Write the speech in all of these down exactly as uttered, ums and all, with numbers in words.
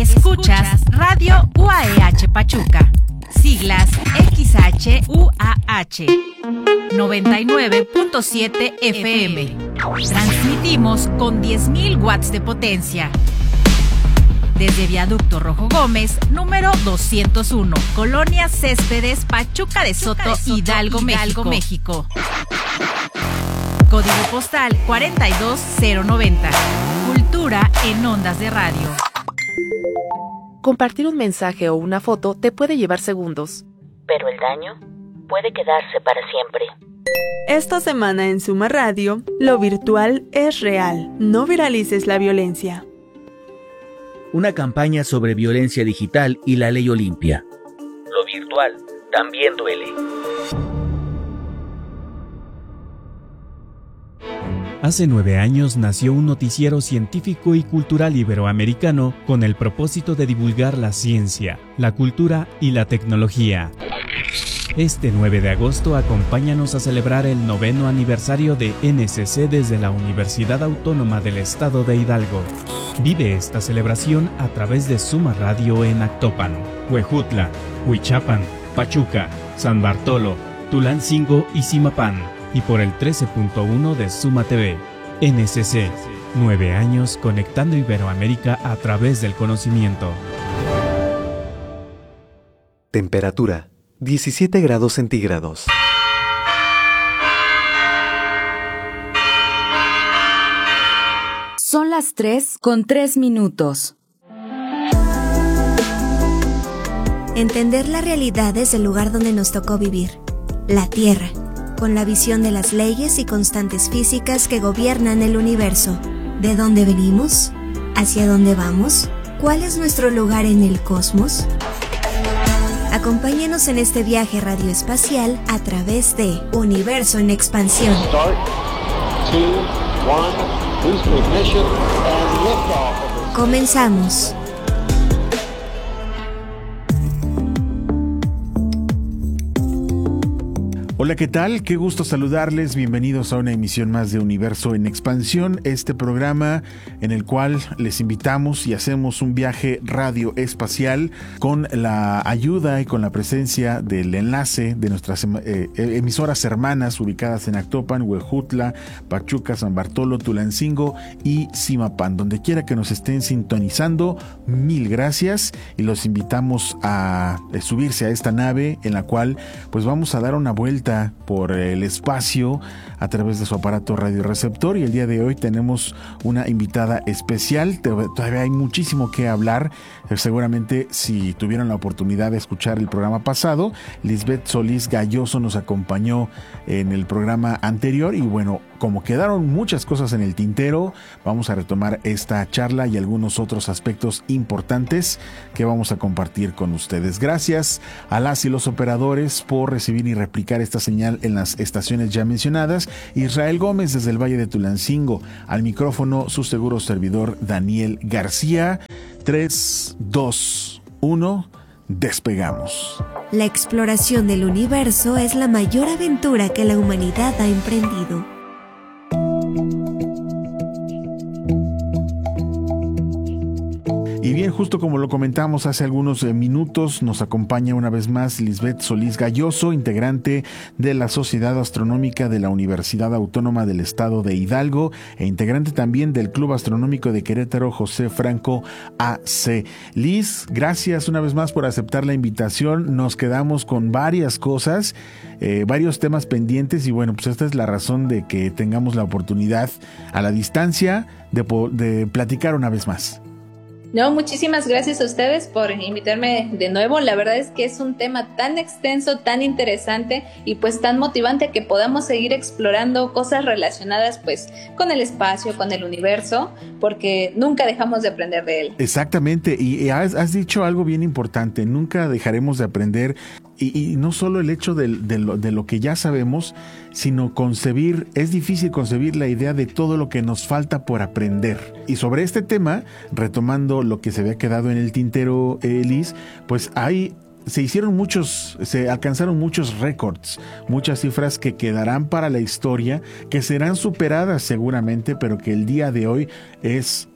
Escuchas Radio U A E H Pachuca, siglas X H U A H, noventa y nueve punto siete F M. Transmitimos con diez mil watts de potencia. Desde Viaducto Rojo Gómez, número doscientos uno, Colonia Céspedes, Pachuca de Soto, Pachuca de Soto Hidalgo, Hidalgo, México. México. Código postal cuarenta y dos cero noventa. Cultura en ondas de radio. Compartir un mensaje o una foto te puede llevar segundos, pero el daño puede quedarse para siempre. Esta semana en Suma Radio, lo virtual es real. No viralices la violencia. Una campaña sobre violencia digital y la ley Olimpia. Lo virtual también duele. Hace nueve años nació un noticiero científico y cultural iberoamericano con el propósito de divulgar la ciencia, la cultura y la tecnología. Este nueve de agosto acompáñanos a celebrar el noveno aniversario de N C C desde la Universidad Autónoma del Estado de Hidalgo. Vive esta celebración a través de Suma Radio en Actopan, Huejutla, Huichapan, Pachuca, San Bartolo, Tulancingo y Zimapán, y por el trece punto uno de Suma T V. N C C, nueve años conectando Iberoamérica a través del conocimiento. Temperatura, diecisiete grados centígrados. Son las tres con tres minutos. Entender la realidad desde el lugar donde nos tocó vivir, la Tierra, con la visión de las leyes y constantes físicas que gobiernan el universo. ¿De dónde venimos? ¿Hacia dónde vamos? ¿Cuál es nuestro lugar en el cosmos? Acompáñenos en este viaje radioespacial a través de Universo en Expansión. Start, two, one, boost ignition, and liftoff. Comenzamos. Hola, ¿qué tal? Qué gusto saludarles. Bienvenidos a una emisión más de Universo en Expansión, este programa en el cual les invitamos y hacemos un viaje radioespacial con la ayuda y con la presencia del enlace de nuestras eh, emisoras hermanas ubicadas en Actopan, Huejutla, Pachuca, San Bartolo, Tulancingo y Zimapán. Donde quiera que nos estén sintonizando, mil gracias y los invitamos a subirse a esta nave en la cual pues vamos a dar una vuelta por el espacio a través de su aparato radioreceptor, y el día de hoy tenemos una invitada especial. Todavía hay muchísimo que hablar. Seguramente si tuvieron la oportunidad de escuchar el programa pasado, Lisbeth Solís Galloso nos acompañó en el programa anterior, y bueno, como quedaron muchas cosas en el tintero, vamos a retomar esta charla y algunos otros aspectos importantes que vamos a compartir con ustedes. Gracias a las y los operadores por recibir y replicar esta señal en las estaciones ya mencionadas. Israel Gómez desde el Valle de Tulancingo, al micrófono su seguro servidor Daniel García. tres, dos, uno, despegamos. La exploración del universo es la mayor aventura que la humanidad ha emprendido. Y bien, justo como lo comentamos hace algunos minutos, nos acompaña una vez más Lisbeth Solís Galloso, integrante de la Sociedad Astronómica de la Universidad Autónoma del Estado de Hidalgo e integrante también del Club Astronómico de Querétaro José Franco A C. Liz, gracias una vez más por aceptar la invitación. Nos quedamos con varias cosas, eh, varios temas pendientes, y bueno, pues esta es la razón de que tengamos la oportunidad a la distancia de, de platicar una vez más. No, muchísimas gracias a ustedes por invitarme de nuevo. La verdad es que es un tema tan extenso, tan interesante y pues tan motivante que podamos seguir explorando cosas relacionadas pues con el espacio, con el universo, porque nunca dejamos de aprender de él. Exactamente, y has, has dicho algo bien importante, nunca dejaremos de aprender. Y, y no solo el hecho de, de, lo, de lo que ya sabemos, sino concebir, es difícil concebir la idea de todo lo que nos falta por aprender. Y sobre este tema, retomando lo que se había quedado en el tintero, eh, Liz, pues hay... Se hicieron muchos, se alcanzaron muchos récords, muchas cifras que quedarán para la historia, que serán superadas seguramente, pero que el día de hoy es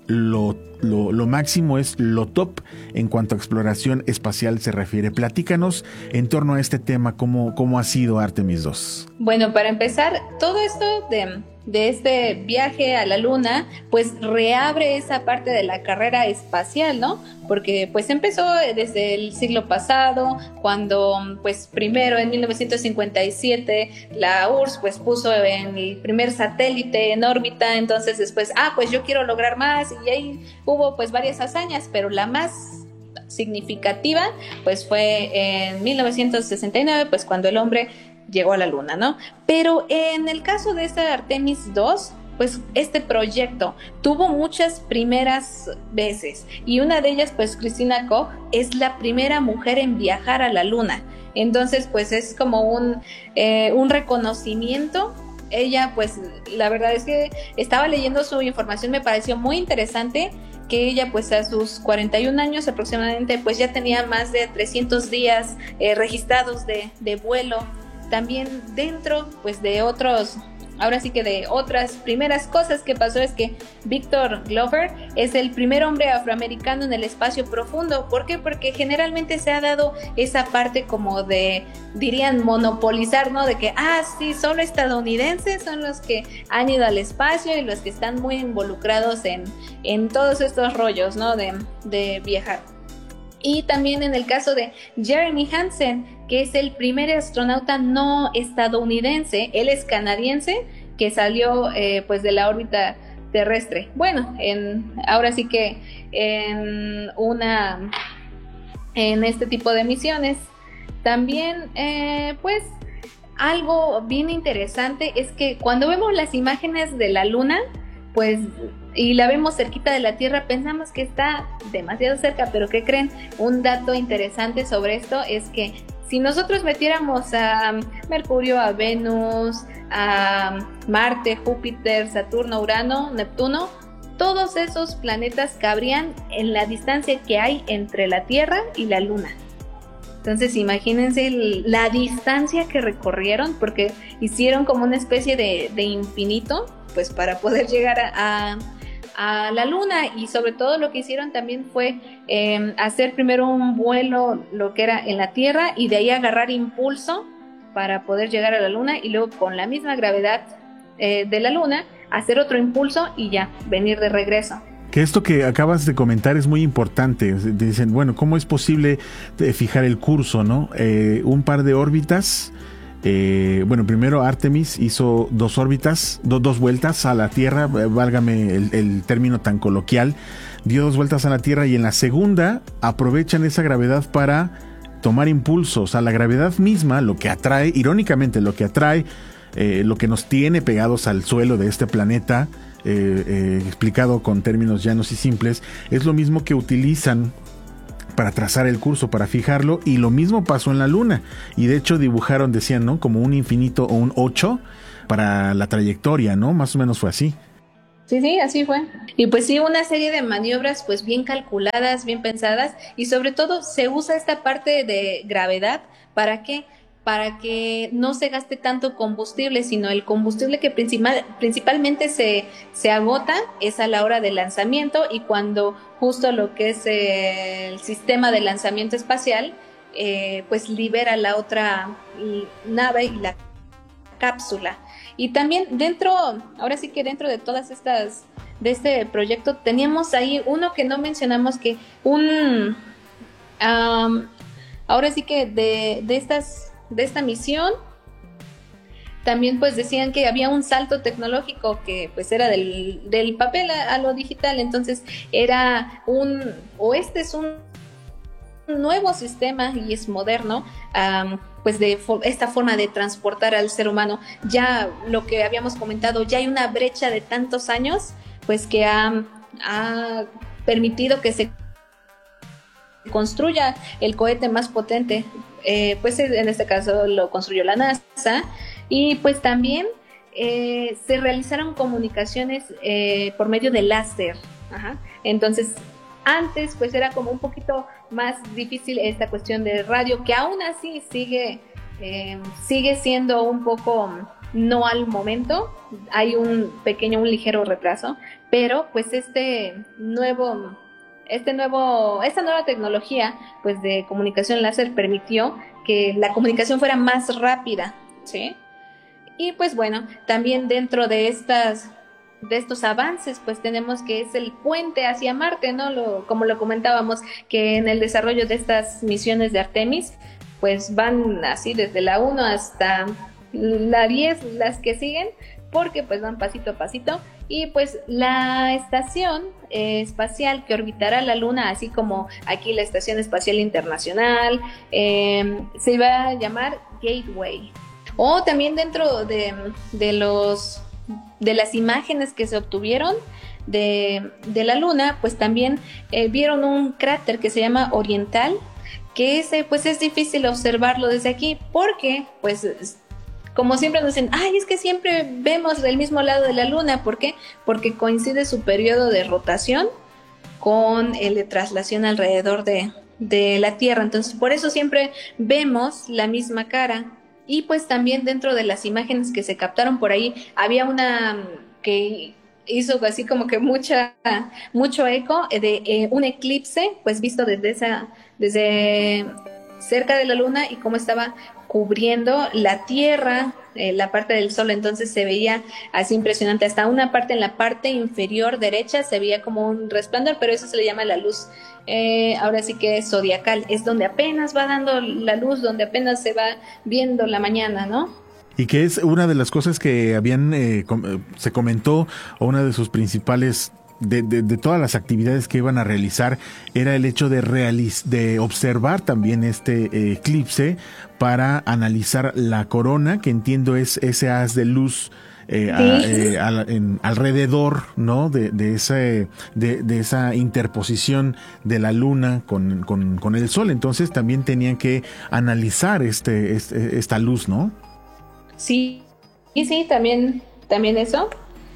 lo, lo, lo máximo, es lo top en cuanto a exploración espacial se refiere. Platícanos en torno a este tema, ¿cómo, cómo ha sido Artemis dos? Bueno, para empezar, todo esto de... de este viaje a la luna, pues reabre esa parte de la carrera espacial, ¿no? Porque pues empezó desde el siglo pasado, cuando pues primero en mil novecientos cincuenta y siete la U R S S pues puso en el primer satélite en órbita, entonces después, ah, pues yo quiero lograr más, y ahí hubo pues varias hazañas, pero la más significativa pues fue en mil novecientos sesenta y nueve, pues cuando el hombre llegó a la luna, ¿no? Pero en el caso de esta Artemis dos, pues este proyecto tuvo muchas primeras veces, y una de ellas, pues Christina Koch, es la primera mujer en viajar a la luna. Entonces, pues es como un, eh, un reconocimiento. Ella, pues la verdad es que estaba leyendo su información, me pareció muy interesante que ella pues a sus cuarenta y un años aproximadamente pues ya tenía más de trescientos días eh, registrados de, de vuelo. También dentro pues de otros, ahora sí que de otras primeras cosas que pasó es que Victor Glover es el primer hombre afroamericano en el espacio profundo. ¿Por qué? Porque generalmente se ha dado esa parte como de, dirían, monopolizar, ¿no? De que, ah, sí, solo estadounidenses son los que han ido al espacio y los que están muy involucrados en, en todos estos rollos, ¿no? De, de viajar. Y también en el caso de Jeremy Hansen, que es el primer astronauta no estadounidense, él es canadiense, que salió eh, pues de la órbita terrestre. Bueno, en, ahora sí que en una en este tipo de misiones. También eh, pues algo bien interesante es que cuando vemos las imágenes de la luna, pues y la vemos cerquita de la Tierra, pensamos que está demasiado cerca, pero ¿qué creen? Un dato interesante sobre esto es que si nosotros metiéramos a Mercurio, a Venus, a Marte, Júpiter, Saturno, Urano, Neptuno, todos esos planetas cabrían en la distancia que hay entre la Tierra y la Luna. Entonces imagínense el, la distancia que recorrieron, porque hicieron como una especie de, de infinito, pues para poder llegar a, a a la luna. Y sobre todo lo que hicieron también fue eh, hacer primero un vuelo, lo que era en la Tierra, y de ahí agarrar impulso para poder llegar a la luna, y luego con la misma gravedad eh, de la luna hacer otro impulso y ya venir de regreso. Que esto que acabas de comentar es muy importante. Dicen, bueno, ¿cómo es posible fijar el curso, no? Eh, un par de órbitas. Eh, bueno, primero Artemis hizo dos órbitas, do, dos vueltas a la Tierra, válgame el, el término tan coloquial, dio dos vueltas a la Tierra, y en la segunda aprovechan esa gravedad para tomar impulso. O sea, la gravedad misma, lo que atrae, irónicamente, lo que atrae, eh, lo que nos tiene pegados al suelo de este planeta, eh, eh, explicado con términos llanos y simples, es lo mismo que utilizan para trazar el curso, para fijarlo, y lo mismo pasó en la Luna, y de hecho dibujaron, decían, ¿no? Como un infinito o un ocho para la trayectoria, ¿no? Más o menos fue así. Sí, sí, así fue. Y pues sí, una serie de maniobras pues bien calculadas, bien pensadas, y sobre todo se usa esta parte de gravedad, ¿para qué? Para que no se gaste tanto combustible, sino el combustible que principal, principalmente se, se agota es a la hora del lanzamiento, y cuando justo lo que es el sistema de lanzamiento espacial eh, pues libera la otra nave y la cápsula. Y también dentro, ahora sí que dentro de todas estas, de este proyecto, teníamos ahí uno que no mencionamos, que un, um, ahora sí que de, de estas de esta misión también pues decían que había un salto tecnológico que pues era del, del papel a, a lo digital. Entonces era un, o este es un nuevo sistema y es moderno, um, pues de fo- esta forma de transportar al ser humano. Ya lo que habíamos comentado, ya hay una brecha de tantos años pues que ha, ha permitido que se construya el cohete más potente. Eh, pues en este caso lo construyó la NASA, y pues también eh, se realizaron comunicaciones eh, por medio de láser. Ajá. Entonces antes pues era como un poquito más difícil esta cuestión de radio, que aún así sigue eh, sigue siendo un poco no al momento, hay un pequeño, un ligero retraso, pero pues este nuevo, este nuevo, esta nueva tecnología pues de comunicación láser permitió que la comunicación fuera más rápida, ¿sí? Y pues bueno, también dentro de estas de estos avances, pues tenemos que es el puente hacia Marte, ¿no? Lo, como lo comentábamos, que en el desarrollo de estas misiones de Artemis, pues van así desde la uno hasta la diez, las que siguen, porque pues van pasito a pasito, y pues la estación eh, espacial que orbitará la Luna, así como aquí la Estación Espacial Internacional, eh, se va a llamar Gateway. O también dentro de, de los de las imágenes que se obtuvieron de, de la Luna, pues también eh, vieron un cráter que se llama Oriental, que ese pues es difícil observarlo desde aquí, porque pues como siempre nos dicen, ay, es que siempre vemos del mismo lado de la Luna. ¿Por qué? Porque coincide su periodo de rotación con el de traslación alrededor de, de la Tierra. Entonces, por eso siempre vemos la misma cara. Y pues también dentro de las imágenes que se captaron por ahí, había una que hizo así como que mucha mucho eco de eh, un eclipse, pues visto desde esa desde cerca de la Luna y cómo estaba cubriendo la Tierra, eh, la parte del Sol. Entonces se veía así impresionante, hasta una parte en la parte inferior derecha se veía como un resplandor, pero eso se le llama la luz, eh, ahora sí que es zodiacal, es donde apenas va dando la luz, donde apenas se va viendo la mañana, ¿no? Y que es una de las cosas que habían, eh, com- se comentó, o una de sus principales De, de, de todas las actividades que iban a realizar, era el hecho de, realiz- de observar también este eh, eclipse para analizar la corona, que entiendo es ese haz de luz eh, a, eh, a, en, alrededor, ¿no? De, de, ese, de, de esa interposición de la luna con, con, con el sol. Entonces también tenían que analizar este, este esta luz, ¿no? Sí, y sí, también, también eso.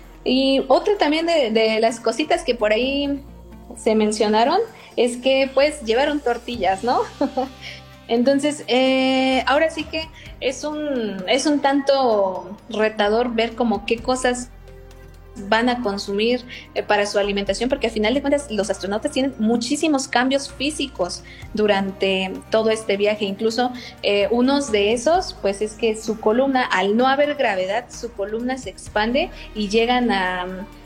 Y otra también de, de las cositas que por ahí se mencionaron es que pues llevaron tortillas, ¿no? Entonces, eh, ahora sí que es un, es un tanto retador ver como qué cosas van a consumir eh, para su alimentación, porque al final de cuentas los astronautas tienen muchísimos cambios físicos durante todo este viaje. Incluso eh, unos de esos pues es que su columna, al no haber gravedad, su columna se expande y llegan a,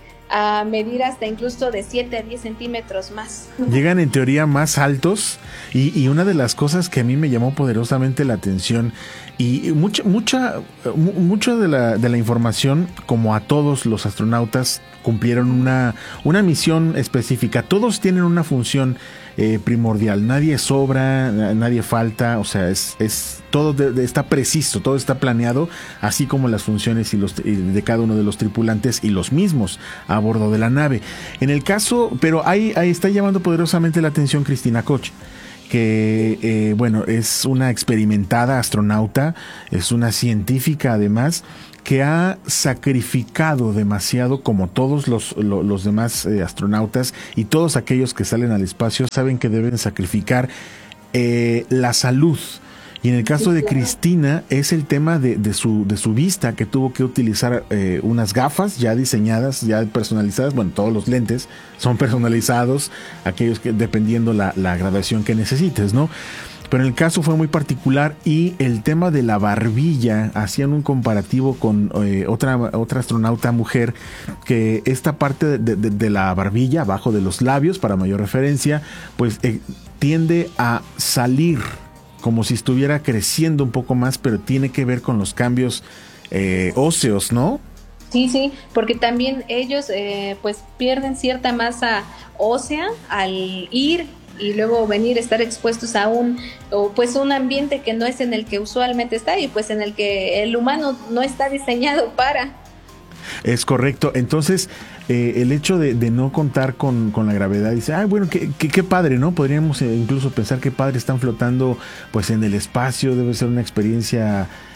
a medir hasta incluso de siete a diez centímetros más. Llegan en teoría más altos, y, y una de las cosas que a mí me llamó poderosamente la atención, y mucha mucha mucho de la de la información, como a todos los astronautas, cumplieron una una misión específica. Todos tienen una función eh, primordial. Nadie sobra, nadie falta. O sea, es es todo de, de, está preciso, todo está planeado, así como las funciones y los de cada uno de los tripulantes y los mismos a bordo de la nave. En el caso, pero ahí ahí está llamando poderosamente la atención Cristina Koch, que eh, bueno, es una experimentada astronauta, es una científica además, que ha sacrificado demasiado, como todos los, los, los demás eh, astronautas, y todos aquellos que salen al espacio saben que deben sacrificar eh, la salud. Y en el caso de Cristina es el tema de, de su de su vista, que tuvo que utilizar eh, unas gafas ya diseñadas, ya personalizadas. Bueno, todos los lentes son personalizados, aquellos que dependiendo la, la graduación que necesites, ¿no? Pero en el caso fue muy particular, y el tema de la barbilla, hacían un comparativo con eh, otra otra astronauta mujer, que esta parte de, de, de la barbilla, abajo de los labios, para mayor referencia, pues eh, tiende a salir como si estuviera creciendo un poco más, pero tiene que ver con los cambios eh, óseos, ¿no? Sí, sí, porque también ellos eh, pues pierden cierta masa ósea al ir y luego venir a estar expuestos a un o pues un ambiente que no es en el que usualmente está, y pues en el que el humano no está diseñado para. Es correcto. Entonces, eh, el hecho de, de no contar con, con la gravedad, dice, ah, bueno, qué, qué, qué padre, ¿no? Podríamos eh, incluso pensar qué padre, están flotando pues en el espacio, debe ser una experiencia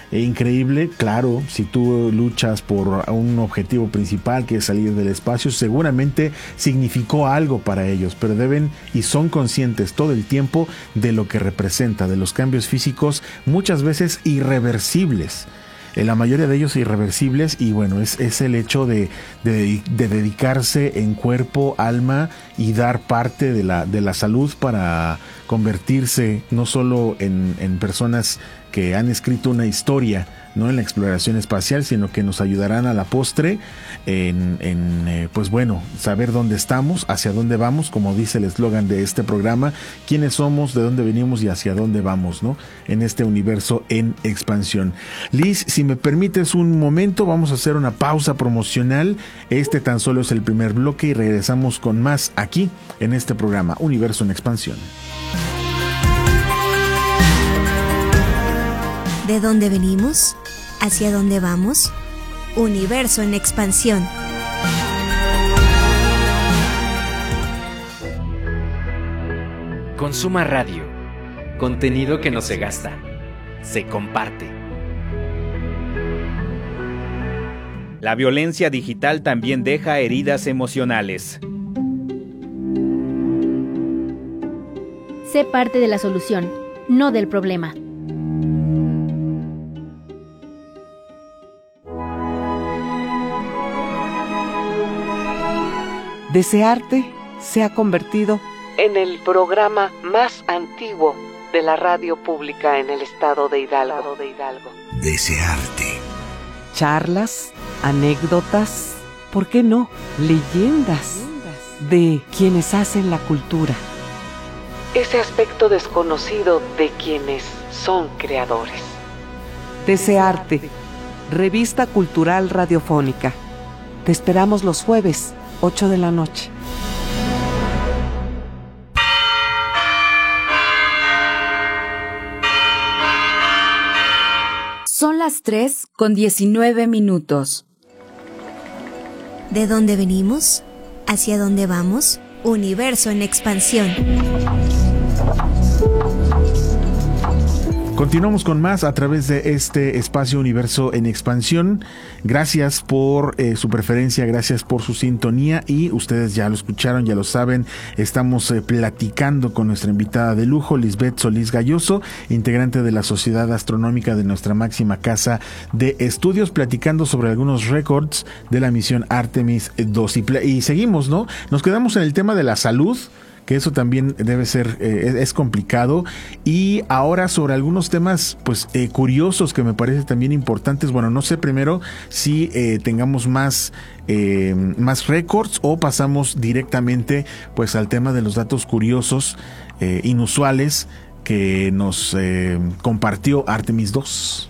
eh, increíble. Claro, si tú luchas por un objetivo principal que es salir del espacio, seguramente significó algo para ellos, pero deben y son conscientes todo el tiempo de lo que representa, de los cambios físicos muchas veces irreversibles. La mayoría de ellos irreversibles, y bueno, es, es el hecho de, de, de dedicarse en cuerpo, alma y dar parte de la, de la salud para convertirse no solo en, en personas que han escrito una historia, no en la exploración espacial, sino que nos ayudarán a la postre en, en eh, pues bueno, saber dónde estamos, hacia dónde vamos, como dice el eslogan de este programa, quiénes somos, de dónde venimos y hacia dónde vamos, ¿no? En este universo en expansión. Liz, si me permites un momento, vamos a hacer una pausa promocional. Este tan solo es el primer bloque y regresamos con más aquí en este programa Universo en Expansión. ¿De dónde venimos? ¿Hacia dónde vamos? Universo en expansión. Consuma Radio. Contenido que no se gasta, se comparte. La violencia digital también deja heridas emocionales. Sé parte de la solución, no del problema. Desearte se ha convertido en el programa más antiguo de la radio pública en el estado de Hidalgo. Desearte. Charlas, anécdotas, ¿por qué no? Leyendas de quienes hacen la cultura. Ese aspecto desconocido de quienes son creadores. Desearte, revista cultural radiofónica. Te esperamos los jueves, ocho de la noche. Son las tres con diecinueve minutos. ¿De dónde venimos? ¿Hacia dónde vamos? Universo en expansión. Continuamos con más a través de este espacio Universo en Expansión. Gracias por eh, su preferencia, gracias por su sintonía, y ustedes ya lo escucharon, ya lo saben, estamos eh, platicando con nuestra invitada de lujo, Lisbeth Solís Galloso, integrante de la Sociedad Astronómica de nuestra máxima casa de estudios, platicando sobre algunos récords de la misión Artemis dos. Y, y seguimos, ¿no? Nos quedamos en el tema de la salud, que eso también debe ser, eh, es, es complicado, y ahora sobre algunos temas pues eh, curiosos que me parecen también importantes. Bueno, no sé primero si eh, tengamos más eh, más récords o pasamos directamente pues al tema de los datos curiosos, eh, inusuales que nos eh, compartió Artemis dos.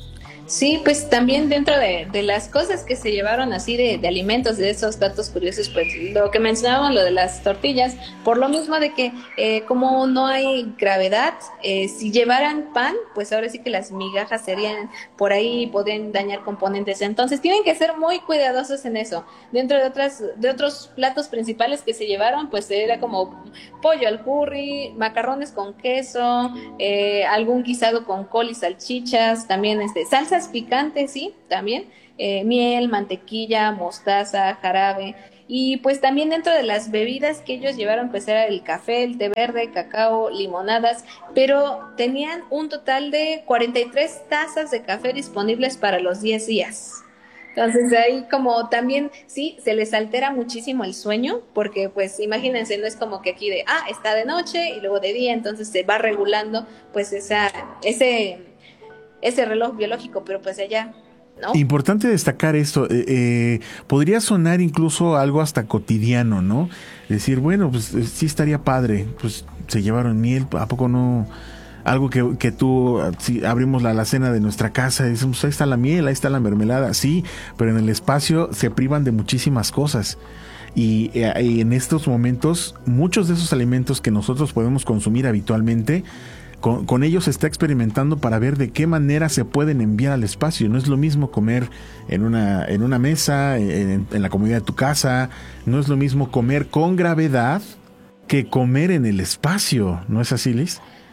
Sí, pues también dentro de, de las cosas que se llevaron así de, de alimentos, de esos datos curiosos, pues lo que mencionaban, lo de las tortillas, por lo mismo de que eh, como no hay gravedad, eh, si llevaran pan, pues ahora sí que las migajas serían por ahí, podrían dañar componentes, entonces tienen que ser muy cuidadosos en eso. Dentro de otras de otros platos principales que se llevaron, pues era como pollo al curry, macarrones con queso, eh, algún guisado con col y salchichas, también este salsa picantes, sí, también, eh, miel, mantequilla, mostaza, jarabe, y pues también dentro de las bebidas que ellos llevaron, pues era el café, el té verde, cacao, limonadas, pero tenían un total de cuarenta y tres tazas de café disponibles para los diez días. Entonces ahí como también, sí, se les altera muchísimo el sueño, porque pues imagínense, no es como que aquí de, ah, está de noche y luego de día, entonces se va regulando pues esa, ese... ese reloj biológico, pero pues allá, ¿no? Importante destacar esto, eh, eh, podría sonar incluso algo hasta cotidiano, ¿no? Decir, bueno, pues sí estaría padre, pues se llevaron miel, ¿a poco no? Algo que, que tú, si abrimos la alacena de nuestra casa y decimos, ahí está la miel, ahí está la mermelada, sí, pero en el espacio se privan de muchísimas cosas. Y, y en estos momentos, muchos de esos alimentos que nosotros podemos consumir habitualmente, Con, con ellos se está experimentando para ver de qué manera se pueden enviar al espacio. No es lo mismo comer en una, en una mesa, en, en la comodidad de tu casa. No es lo mismo comer con gravedad que comer en el espacio. ¿No es así, Liz?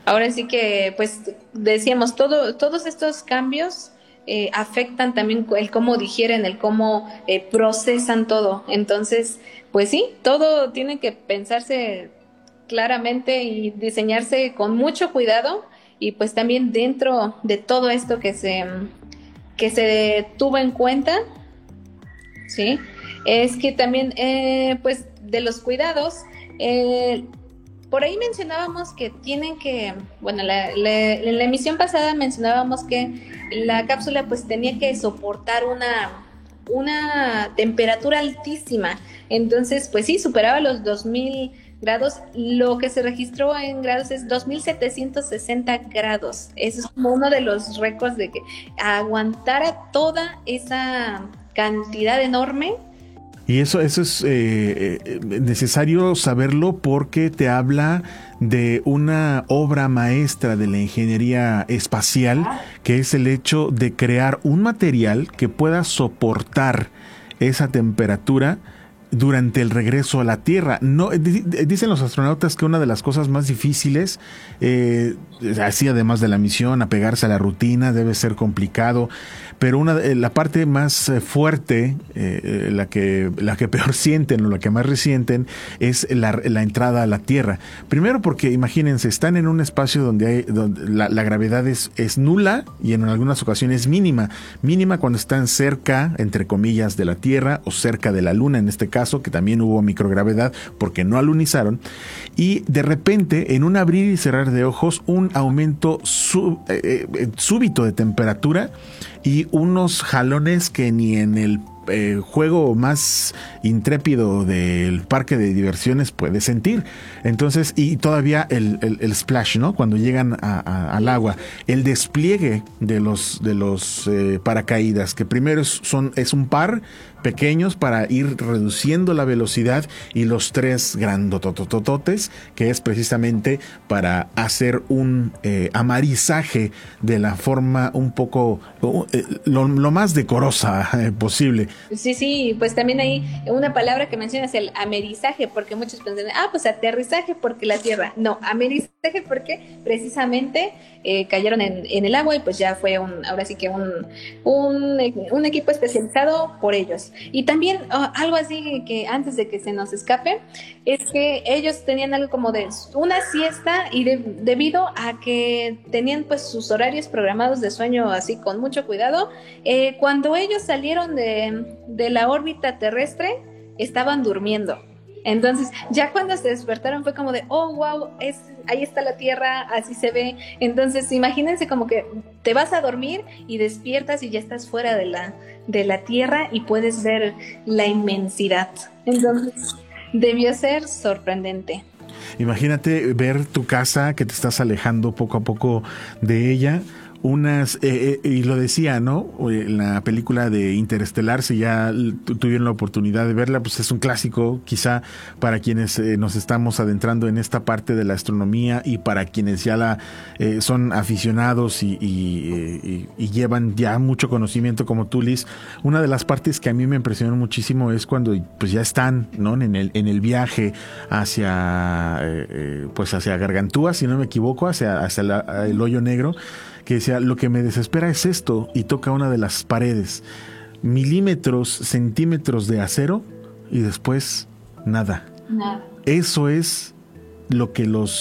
ahora sí que, pues, decíamos, todo, todos estos cambios eh, afectan también el cómo digieren, el cómo eh, procesan todo. Entonces, pues sí, todo tiene que pensarse claramente y diseñarse con mucho cuidado, y pues también dentro de todo esto que se, que se tuvo en cuenta, ¿sí? Es que también, eh, pues, de los cuidados, eh, por ahí mencionábamos que tienen que, bueno, la, la, en la emisión pasada mencionábamos que la cápsula pues tenía que soportar una, una temperatura altísima. Entonces, pues sí, superaba los dos mil grados. Lo que se registró en grados es dos mil setecientos sesenta grados. Eso es como uno de los récords de que aguantara toda esa cantidad enorme. Y eso, eso es eh, eh, necesario saberlo porque te habla de una obra maestra de la ingeniería espacial, que es el hecho de crear un material que pueda soportar esa temperatura durante el regreso a la Tierra. No, dicen los astronautas que una de las cosas más difíciles, eh, así además de la misión, apegarse a la rutina, debe ser complicado, pero una la parte más fuerte, eh, la que la que peor sienten o la que más resienten es la, la entrada a la Tierra. Primero porque imagínense, están en un espacio donde hay donde la, la gravedad es, es nula y en algunas ocasiones mínima, mínima cuando están cerca, entre comillas, de la Tierra o cerca de la Luna, en este caso, que también hubo microgravedad porque no alunizaron, y de repente en un abrir y cerrar de ojos un aumento sub, eh, eh, súbito de temperatura y unos jalones que ni en el eh, juego más intrépido del parque de diversiones puedes sentir. Entonces, y todavía el, el, el splash, ¿no? Cuando llegan a, a, al agua, el despliegue de los de los eh, paracaídas, que primero es, son es un par pequeños para ir reduciendo la velocidad, y los tres grandototototes, que es precisamente para hacer un eh, amarizaje de la forma un poco eh, lo, lo más decorosa eh, posible. Sí, sí, pues también hay una palabra que mencionas, el amerizaje, porque muchos piensan, ah, pues aterrizaje porque la Tierra. No, amerizaje porque precisamente eh, cayeron en, en el agua, y pues ya fue un, ahora sí que un, un, un equipo especializado por ellos. Y también oh, algo así que antes de que se nos escape, es que ellos tenían algo como de una siesta, y de, debido a que tenían pues sus horarios programados de sueño así con mucho cuidado, eh, cuando ellos salieron de, de la órbita terrestre, estaban durmiendo. Entonces, ya cuando se despertaron fue como de, oh, wow, es, ahí está la Tierra, así se ve. Entonces, imagínense como que te vas a dormir y despiertas y ya estás fuera de la, de la Tierra y puedes ver la inmensidad. Entonces, debió ser sorprendente. Imagínate ver tu casa, que te estás alejando poco a poco de ella. Unas, eh, eh, y lo decía, ¿no? En la película de Interestelar, si ya tuvieron la oportunidad de verla, pues es un clásico, quizá para quienes eh, nos estamos adentrando en esta parte de la astronomía, y para quienes ya la eh, son aficionados y, y, y, y llevan ya mucho conocimiento como tú, Liz. Una de las partes que a mí me impresionó muchísimo es cuando pues ya están, ¿no? En el, en el viaje hacia, eh, pues hacia Gargantúa, si no me equivoco, hacia, hacia la, el hoyo negro, que decía, lo que me desespera es esto, y toca una de las paredes, milímetros, centímetros de acero, y después nada. Nada. Eso es lo que los